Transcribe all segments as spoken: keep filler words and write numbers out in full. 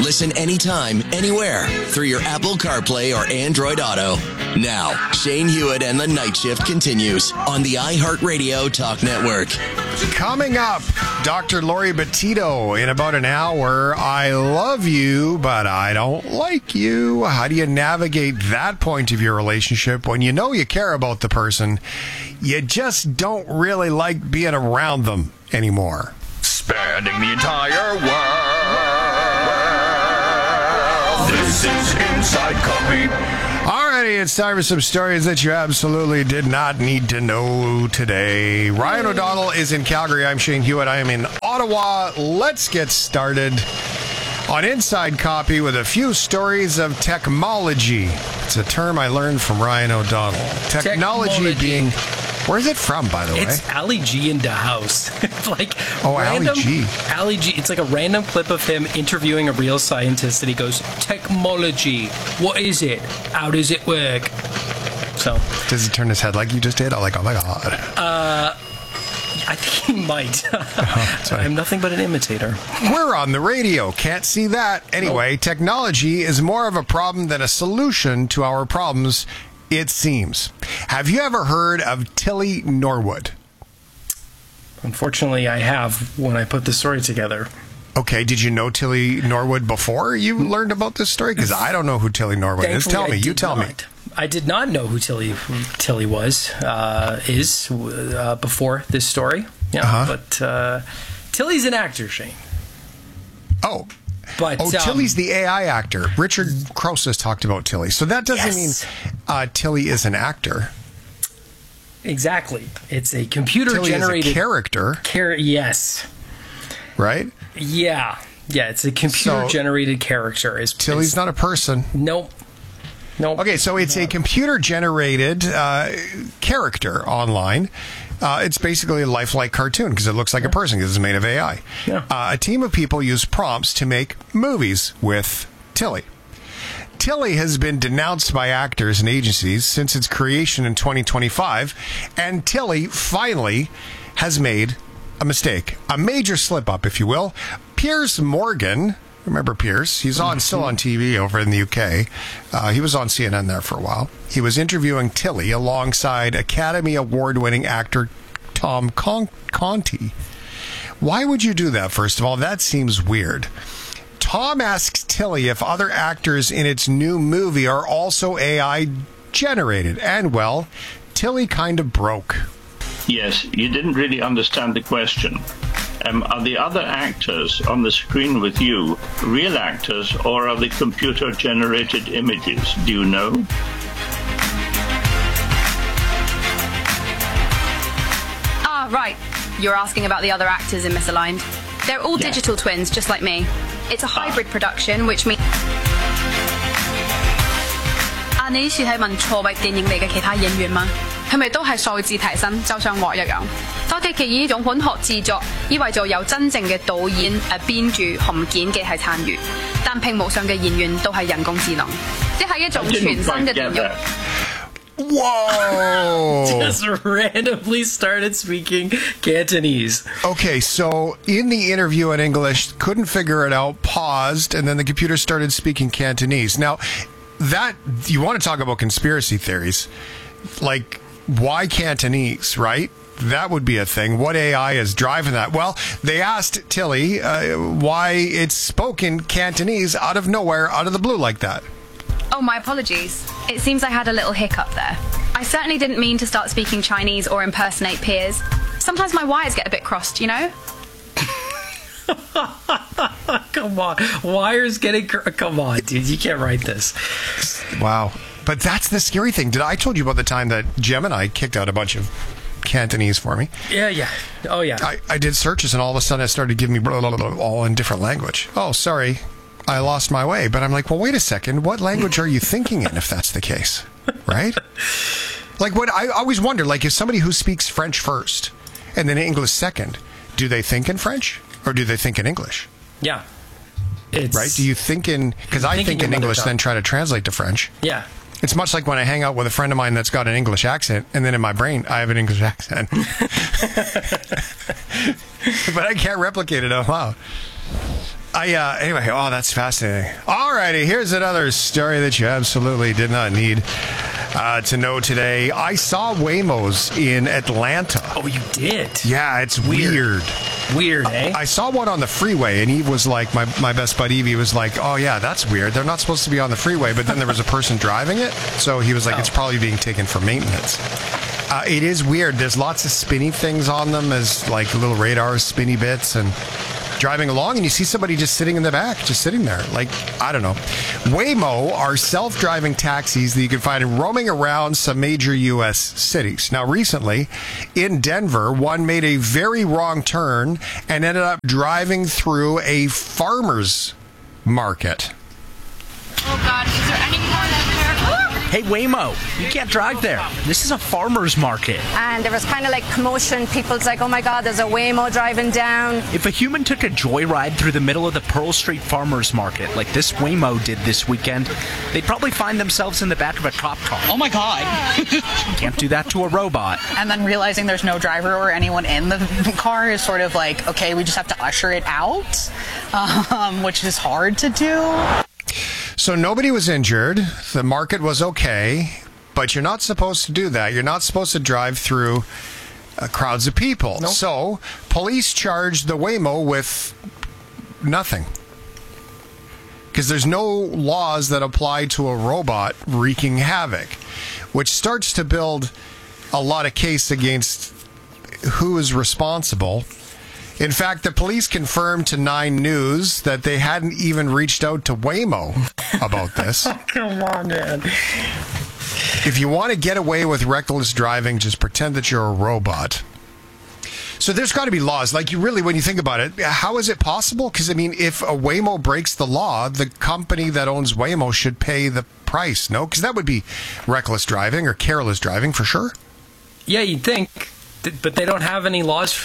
Listen anytime, anywhere through your Apple CarPlay or Android Auto. Now, Shane Hewitt and the Night Shift continues on the iHeartRadio Talk Network. Coming up, Doctor Lori Betito in about an hour. I love you, but I don't like you. How do you navigate that point of your relationship when you know you care about the person, you just don't really like being around them anymore? Spanning the entire world. This is Inside Copy. Alrighty, it's time for some stories that you absolutely did not need to know today. Ryan O'Donnell is in Calgary. I'm Shane Hewitt. I am in Ottawa. Let's get started on Inside Copy with a few stories of technology. It's a term I learned from Ryan O'Donnell. Technology, technology. being... Where's it from, by the way? It's Ali G in the house. like oh, random, Ali G. Ali G. It's like a random clip of him interviewing a real scientist, and he goes, "Technology. What is it? How does it work?" So does he turn his head like you just did? I'm like, oh my god. Uh, I think he might. oh, I'm nothing but an imitator. We're on the radio. Can't see that. Anyway, oh. Technology is more of a problem than a solution to our problems, it seems. Have you ever heard of Tilly Norwood? Unfortunately, I have when I put the story together. Okay, did you know Tilly Norwood before you learned about this story? Because I don't know who Tilly Norwood Thankfully, is. Tell me. I You tell not. me. I did not know who Tilly who Tilly was, uh, is, uh, before this story. Yeah, uh-huh. But uh, Tilly's an actor, Shane. Oh. But, oh, um, Tilly's the A I actor. Richard Crouse has talked about Tilly. So that doesn't yes. mean uh, Tilly is an actor. Exactly. It's a computer-generated... Tilly is a character. Char- yes. Right? Yeah. Yeah, it's a computer-generated so, character. Is, Tilly's is, not a person. Nope. Nope. Okay, so it's a computer-generated uh, character online. Uh, it's basically a lifelike cartoon because it looks like yeah. a person because it's made of A I. Yeah. Uh, a team of people use prompts to make movies with Tilly. Tilly has been denounced by actors and agencies since its creation in twenty twenty-five, and Tilly finally has made a mistake, a major slip-up, if you will. Piers Morgan, remember Piers? He's on still on T V over in the U K. Uh, he was on C N N there for a while. He was interviewing Tilly alongside Academy Award-winning actor Tom Con- Conti. Why would you do that, first of all? That seems weird. Tom asks Tilly if other actors in its new movie are also A I generated. And, well, Tilly kind of broke. Yes, you didn't really understand the question. Um, are the other actors on the screen with you real actors, or are they computer-generated images? Do you know? Ah, right. You're asking about the other actors in Misaligned. They're all yeah. digital twins, just like me. It's a hybrid ah. production, which means... 啊，你是係問錯位電影嚟嘅其他演員嗎？係咪都係數字提升，就像我一樣？多啲嘅呢種混合製作，意味著有真正嘅導演、誒編劇同剪輯係參與，但屏幕上嘅演員都係人工智能，即係一種全新嘅電影。 Whoa! Just randomly started speaking Cantonese. Okay, so in the interview in English, couldn't figure it out, paused, and then the computer started speaking Cantonese. Now, that, you want to talk about conspiracy theories. Like, why Cantonese, right? That would be a thing. What A I is driving that? Well, they asked Tilly uh, why it's spoken Cantonese out of nowhere, out of the blue like that. Oh, my apologies. It seems I had a little hiccup there. I certainly didn't mean to start speaking Chinese or impersonate Piers. Sometimes my wires get a bit crossed, you know? Come on. Wires getting... Cr- Come on, dude. You can't write this. Wow. But that's the scary thing. Did I told you about the time that Gemini kicked out a bunch of Cantonese for me? Yeah, yeah. Oh, yeah. I, I did searches, and all of a sudden it started giving me blah, blah, blah, blah, all in different language. Oh, sorry. I lost my way. But I'm like, well, wait a second. What language are you thinking in if that's the case? Right? Like, what I always wonder, like, if somebody who speaks French first and then English second, do they think in French or do they think in English? Yeah. It's, right? Do you think in... Because I think in English, then try to translate to French. Yeah. It's much like when I hang out with a friend of mine that's got an English accent, and then in my brain, I have an English accent. But I can't replicate it out loud. I uh, anyway, oh, that's fascinating. Alrighty, here's another story that you absolutely did not need uh, to know today. I saw Waymos in Atlanta. Oh, you did? Yeah, it's weird. Weird, eh? I saw one on the freeway, and Eve was like, my, my best buddy Evie was like, oh, yeah, that's weird. They're not supposed to be on the freeway, but then there was a person driving it, so he was like, Oh. it's probably being taken for maintenance. Uh, it is weird. There's lots of spinny things on them as like little radars, spinny bits, and driving along, and you see somebody just sitting in the back, just sitting there. Like, I don't know. Waymo are self-driving taxis that you can find roaming around some major U S cities. Now, recently, in Denver, one made a very wrong turn and ended up driving through a farmer's market. Oh God, is there any more in there? Hey, Waymo, you can't drive there. This is a farmer's market. And there was kind of like commotion. People's like, oh my God, there's a Waymo driving down. If a human took a joyride through the middle of the Pearl Street Farmer's Market, like this Waymo did this weekend, they'd probably find themselves in the back of a cop car. Oh my God. Can't do that to a robot. And then realizing there's no driver or anyone in the car is sort of like, okay, we just have to usher it out, um, which is hard to do. So nobody was injured. The market was okay, but you're not supposed to do that. You're not supposed to drive through uh, crowds of people. Nope. So police charged the Waymo with nothing. Because there's no laws that apply to a robot wreaking havoc, which starts to build a lot of case against who is responsible. In fact, the police confirmed to Nine News that they hadn't even reached out to Waymo about this. Come on, man. If you want to get away with reckless driving, just pretend that you're a robot. So there's got to be laws. Like, you really, when you think about it, how is it possible? Because, I mean, if a Waymo breaks the law, the company that owns Waymo should pay the price, no? Because that would be reckless driving or careless driving for sure. Yeah, you'd think, th- but they don't have any laws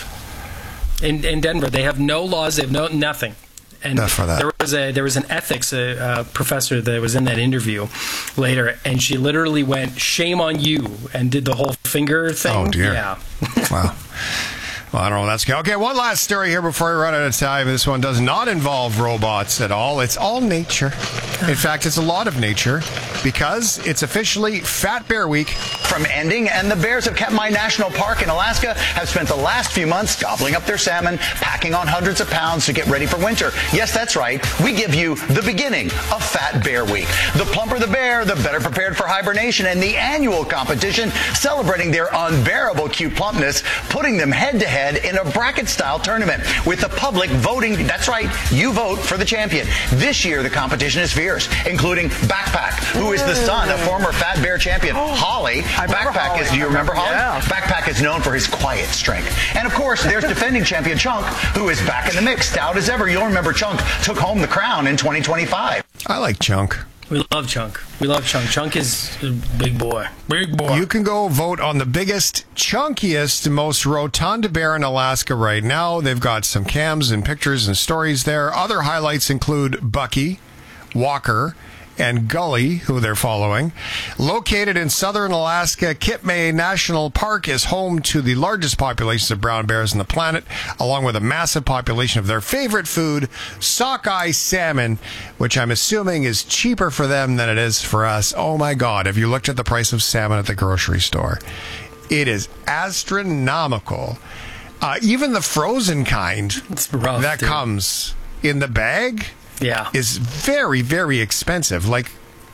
in in Denver. They have no laws. They have no nothing. And Enough for that. there was a there was an ethics uh, uh, professor that was in that interview later, and she literally went, "Shame on you," and did the whole finger thing. Oh, dear. Yeah. Wow. Well, I don't know. That's good. Okay, one last story here before we run out of time. This one does not involve robots at all. It's all nature. In fact, it's a lot of nature because it's officially Fat Bear Week. From ending, and the bears of Katmai National Park in Alaska have spent the last few months gobbling up their salmon, packing on hundreds of pounds to get ready for winter. Yes, that's right. We give you the beginning of Fat Bear Week. The plumper the bear, the better prepared for hibernation, and the annual competition celebrating their unbearable cute plumpness, putting them head-to-head in a bracket-style tournament with the public voting. That's right, you vote for the champion. This year, the competition is fierce, including Backpack, who is the son of former Fat Bear champion Holly. Backpack is, do you remember Holly? Yeah. Backpack is known for his quiet strength. And of course, there's defending champion Chunk, who is back in the mix, stout as ever. You'll remember Chunk took home the crown in twenty twenty-five. I like Chunk. We love Chunk. We love Chunk. Chunk is a big boy. Big boy. You can go vote on the biggest, chunkiest, most rotund bear in Alaska right now. They've got some cams and pictures and stories there. Other highlights include Bucky, Walker, and Gully, who they're following. Located in southern Alaska, Kitmai National Park is home to the largest populations of brown bears on the planet, along with a massive population of their favorite food, sockeye salmon, which I'm assuming is cheaper for them than it is for us. Oh my God, have you looked at the price of salmon at the grocery store? It is astronomical. Uh, even the frozen kind It's rough, that dude. comes in the bag Yeah. is very, very expensive. Like,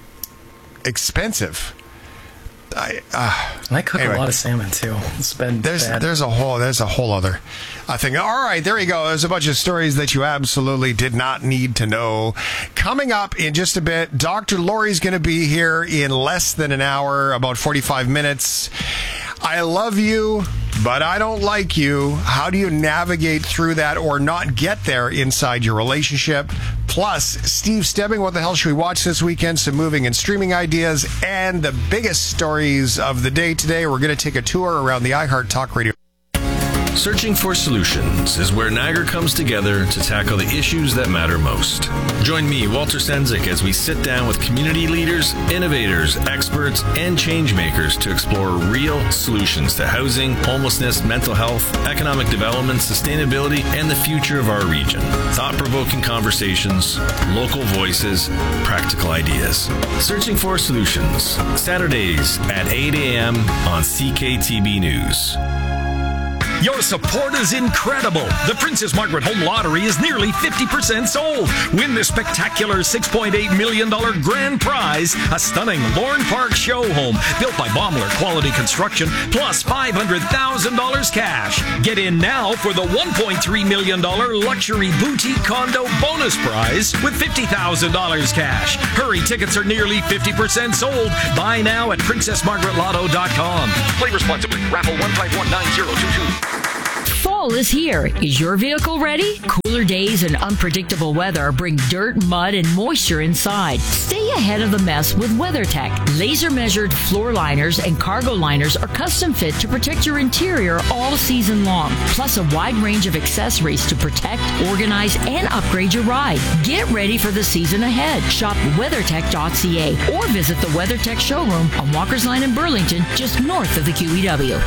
expensive. I, uh, I cook anyway. a lot of salmon too. It's been There's bad. there's a whole there's a whole other uh, thing. All right, there you go. There's a bunch of stories that you absolutely did not need to know. Coming up in just a bit, Doctor Lori's going to be here in less than an hour, about forty-five minutes. I love you, but I don't like you. How do you navigate through that or not get there inside your relationship? Plus, Steve Stebbing, what the hell should we watch this weekend? Some moving and streaming ideas and the biggest stories of the day today. We're going to take a tour around the iHeart Talk Radio Searching for Solutions is where Niagara comes together to tackle the issues that matter most. Join me, Walter Stenzik, as we sit down with community leaders, innovators, experts, and change makers to explore real solutions to housing, homelessness, mental health, economic development, sustainability, and the future of our region. Thought-provoking conversations, local voices, practical ideas. Searching for Solutions, Saturdays at eight a.m. on C K T B News. Your support is incredible. The Princess Margaret Home Lottery is nearly fifty percent sold. Win the spectacular six point eight million dollars grand prize, a stunning Lorne Park show home built by Baumler Quality Construction, plus five hundred thousand dollars cash. Get in now for the one point three million dollars luxury boutique condo bonus prize with fifty thousand dollars cash. Hurry, tickets are nearly fifty percent sold. Buy now at princess margaret lotto dot com. Play responsibly. Raffle one five one nine zero two two. Fall is here. Is your vehicle ready? Cooler days and unpredictable weather bring dirt, mud, and moisture inside. Stay ahead of the mess with WeatherTech. Laser-measured floor liners and cargo liners are custom fit to protect your interior all season long, plus a wide range of accessories to protect, organize, and upgrade your ride. Get ready for the season ahead. Shop weathertech dot c a or visit the WeatherTech showroom on Walker's Line in Burlington, just north of the Q E W.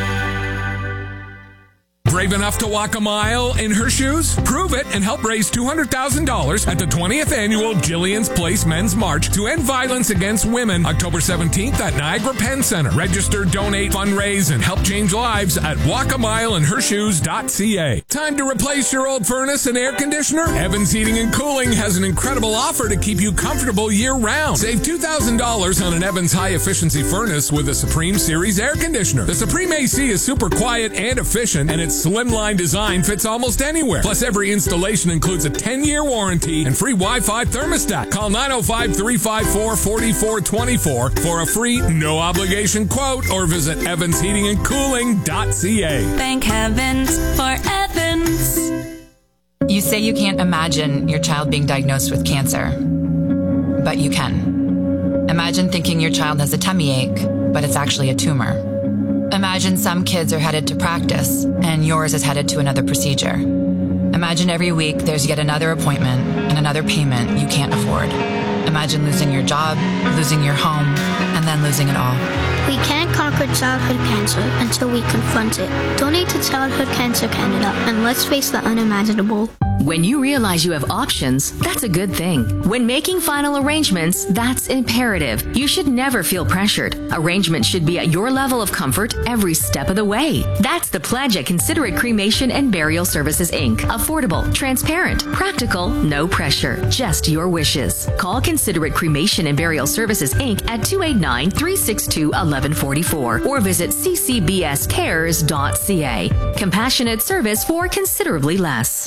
Brave enough to walk a mile in her shoes? Prove it and help raise two hundred thousand dollars at the twentieth Annual Jillian's Place Men's March to End Violence Against Women, October seventeenth at Niagara Penn Center. Register, donate, fundraise, and help change lives at walk a mile in her shoes dot c a. Time to replace your old furnace and air conditioner? Evans Heating and Cooling has an incredible offer to keep you comfortable year-round. Save two thousand dollars on an Evans high-efficiency furnace with a Supreme Series air conditioner. The Supreme A C is super quiet and efficient, and its slimline design fits almost anywhere. Plus, every installation includes a ten-year warranty and free Wi-Fi thermostat. Call nine oh five, three five four, four four two four for a free, no-obligation quote or visit evans heating and cooling dot c a. Thank heavens for Evans. You say you can't imagine your child being diagnosed with cancer, but you can. Imagine thinking your child has a tummy ache, but it's actually a tumor. Imagine some kids are headed to practice and yours is headed to another procedure. Imagine every week there's yet another appointment and another payment you can't afford. Imagine losing your job, losing your home, and then losing it all. We can't conquer childhood cancer until we confront it. Donate to Childhood Cancer Canada and let's face the unimaginable. When you realize you have options, that's a good thing. When making final arrangements, that's imperative. You should never feel pressured. Arrangements should be at your level of comfort every step of the way. That's the pledge at Considerate Cremation and Burial Services, Incorporated. Affordable, transparent, practical, no pressure, just your wishes. Call Considerate Cremation and Burial Services, Incorporated at two eight nine, three six two, one one four four or visit c c b s cares dot c a. Compassionate service for considerably less.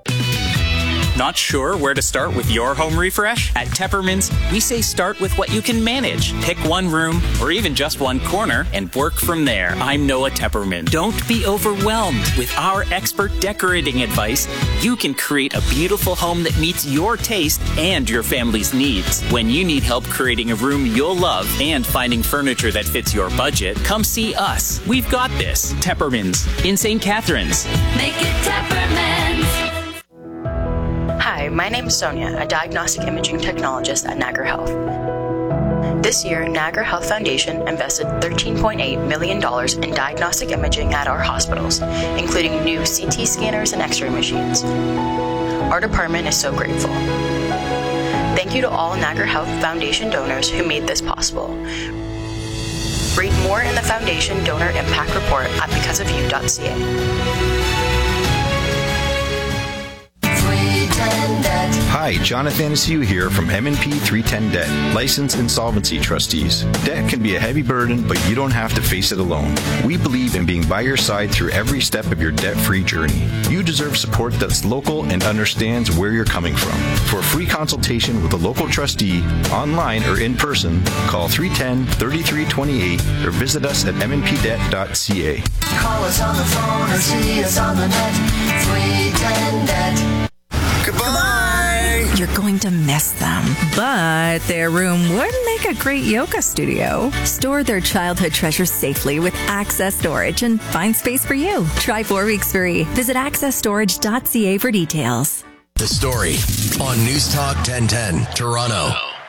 Not sure where to start with your home refresh? At Teppermans, we say start with what you can manage. Pick one room or even just one corner and work from there. I'm Noah Tepperman. Don't be overwhelmed. With our expert decorating advice, you can create a beautiful home that meets your taste and your family's needs. When you need help creating a room you'll love and finding furniture that fits your budget, come see us. We've got this. Teppermans in Saint Catharines. Make it Teppermans. Hi, my name is Sonia, a diagnostic imaging technologist at Niagara Health. This year, Niagara Health Foundation invested thirteen point eight million dollars in diagnostic imaging at our hospitals, including new C T scanners and X-ray machines. Our department is so grateful. Thank you to all Niagara Health Foundation donors who made this possible. Read more in the Foundation Donor Impact Report at because of you dot c a. Hi, Jonathan Anastasia here from M and P three ten Debt, Licensed Insolvency Trustees. Debt can be a heavy burden, but you don't have to face it alone. We believe in being by your side through every step of your debt-free journey. You deserve support that's local and understands where you're coming from. For a free consultation with a local trustee, online or in person, call three one zero, three three two eight or visit us at m n p debt dot c a. Call us on the phone or see us on the net. three ten debt. Goodbye. you're going to miss them. But their room would make a great yoga studio. Store their childhood treasures safely with Access Storage and find space for you. Try four weeks free. Visit access storage dot c a for details. The Story on News Talk ten ten, Toronto.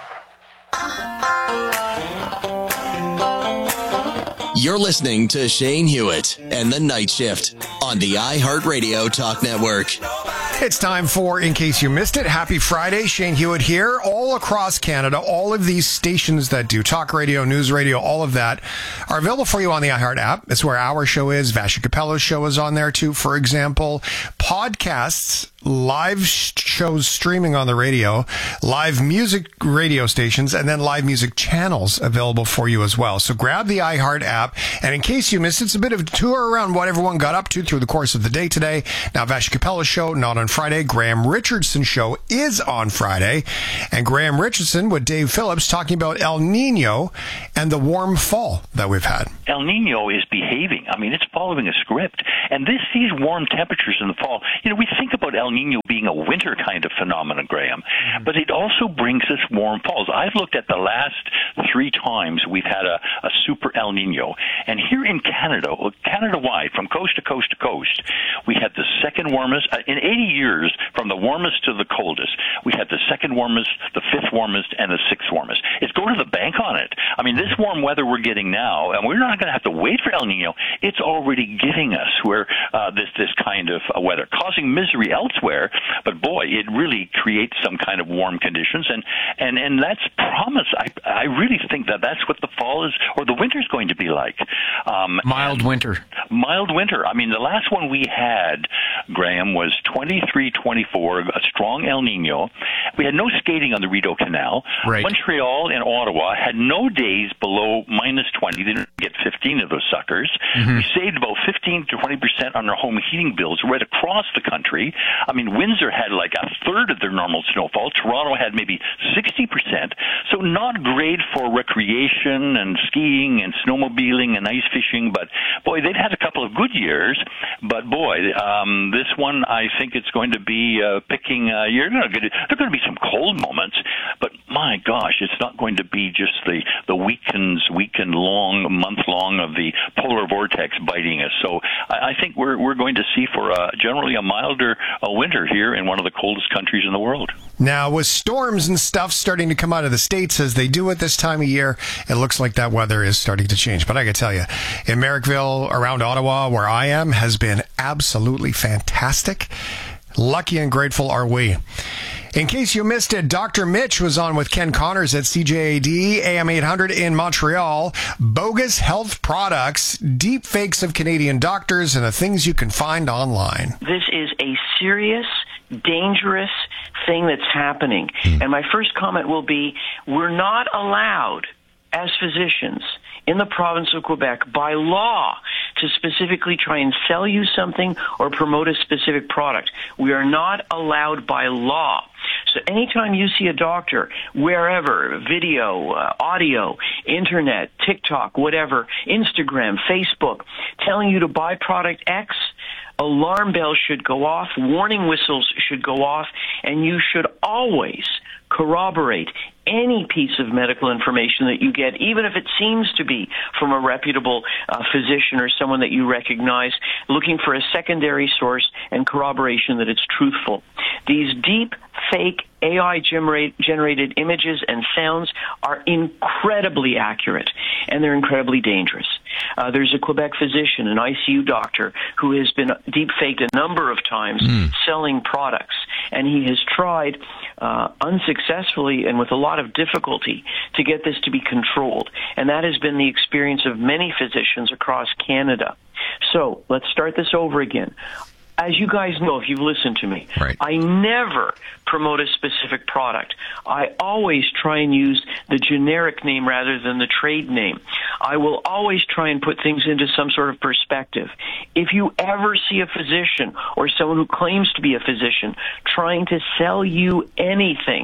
You're listening to Shane Hewitt and the Night Shift on the iHeartRadio Talk Network. It's time for In Case You Missed It. Happy Friday. Shane Hewitt here. All across Canada, all of these stations that do talk radio, news radio, all of that are available for you on the iHeart app. It's where our show is. Vasha Capello's show is on there too, for example. Podcasts, live shows streaming on the radio, live music radio stations, and then live music channels available for you as well. So grab the iHeart app. And in case you missed it, it's a bit of a tour around what everyone got up to through the course of the day today. Now, Vasha Capello's show, not on Friday. Graham Richardson's show is on Friday. And Graham Richardson with Dave Phillips talking about El Nino and the warm fall that we've had. El Nino is behaving. I mean, it's following a script. And this, these warm temperatures in the fall, you know, we think about El Nino being a winter kind of phenomenon, Graham, mm-hmm. but it also brings us warm falls. I've looked at the last three times we've had a, a super El Nino. And here in Canada, Canada-wide, from coast to coast to coast, we had the second warmest, uh, in eighty years, from the warmest to the coldest, we had the second warmest, the fifth warmest, and the sixth warmest. It's go to the bank on it. I mean, this warm weather we're getting now, and we're not going to have to wait for El Nino, it's already giving us where uh, this, this kind of uh, weather, causing misery elsewhere, but boy, it really creates some kind of warm conditions, and, and, and that's promise. I, I really think that that's what the fall is, or the winter's going to be like. Um, mild winter. Mild winter. I mean, the last one we had, Graham, was twenty-three twenty-four, a strong El Nino. We had no skating on the Rideau Canal. Right. Montreal and Ottawa had no days below minus twenty. They didn't get fifteen of those suckers. Mm-hmm. We saved about fifteen to twenty percent on our home heating bills right across the country. I mean, Windsor had like a third of their normal snowfall. Toronto had maybe sixty percent. So not great for recreation and skiing and snowmobiling and ice fishing, but boy, they've had a couple of good years. But boy, um, this one, I think it's going to be uh, picking, uh, you're going to get, there are going to be some cold moments, but my gosh, it's not going to be just the, the weekends, weekend long, month long of the polar vortex biting us. So I, I think we're, we're going to see for uh, generally a milder uh, winter here in one of the coldest countries in the world. Now, with storms and stuff starting to come out of the States as they do at this time of year, it looks like that weather is starting to change. But I can tell you, in Merrickville, around Ottawa, where I am, has been absolutely fantastic. Lucky and grateful are we. In case you missed it, Doctor Mitch was on with Ken Connors at C J A D, A M eight hundred in Montreal. Bogus health products, deep fakes of Canadian doctors, and the things you can find online. This is a serious, dangerous thing that's happening. Mm. And my first comment will be, we're not allowed, as physicians, in the province of Quebec, by law, to specifically try and sell you something or promote a specific product. We are not allowed by law. So anytime you see a doctor, wherever, video, uh, audio, internet, TikTok, whatever, Instagram, Facebook, telling you to buy product X, alarm bells should go off, warning whistles should go off, and you should always corroborate any piece of medical information that you get, even if it seems to be from a reputable uh, physician or someone that you recognize, looking for a secondary source and corroboration that it's truthful. These deep, fake, A I generate, generated images and sounds are incredibly accurate, and they're incredibly dangerous. Uh, there's a Quebec physician, an I C U doctor, who has been deep-faked a number of times mm. selling products, and he has tried uh, unsuccessfully and with a lot of difficulty to get this to be controlled, and that has been the experience of many physicians across Canada. So let's start this over again. As you guys know, if you've listened to me, right. I never promote a specific product. I always try and use the generic name rather than the trade name. I will always try and put things into some sort of perspective. If you ever see a physician or someone who claims to be a physician trying to sell you anything,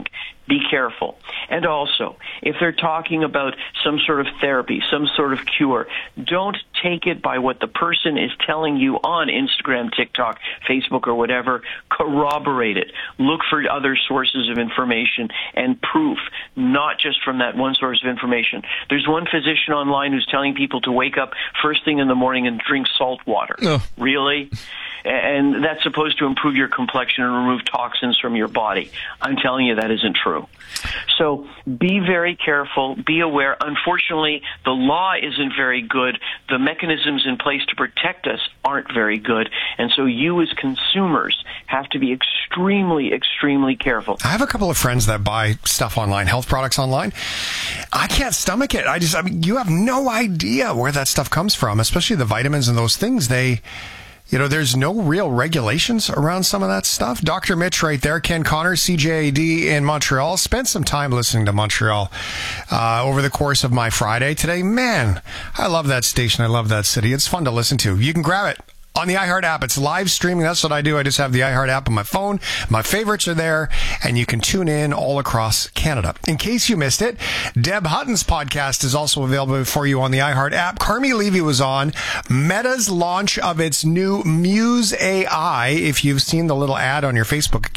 Be careful. And also, if they're talking about some sort of therapy, some sort of cure, don't take it by what the person is telling you on Instagram, TikTok, Facebook, or whatever. Corroborate it. Look for other sources of information and proof, not just from that one source of information. There's one physician online who's telling people to wake up first thing in the morning and drink salt water. Oh. Really? And that's supposed to improve your complexion and remove toxins from your body. I'm telling you that isn't true. So be very careful. Be aware. Unfortunately, the law isn't very good. The mechanisms in place to protect us aren't very good. And so you as consumers have to be extremely, extremely careful. I have a couple of friends that buy stuff online, health products online. I can't stomach it. I just, I mean, you have no idea where that stuff comes from, especially the vitamins and those things. They... You know, there's no real regulations around some of that stuff. Doctor Mitch right there, Ken Connors, C J A D in Montreal. Spent some time listening to Montreal uh, over the course of my Friday today. Man, I love that station. I love that city. It's fun to listen to. You can grab it on the iHeart app. It's live streaming. That's what I do. I just have the iHeart app on my phone. My favorites are there, and you can tune in all across Canada. In case you missed it, Deb Hutton's podcast is also available for you on the iHeart app. Carmi Levy was on Meta's launch of its new Muse A I. If you've seen the little ad on your Facebook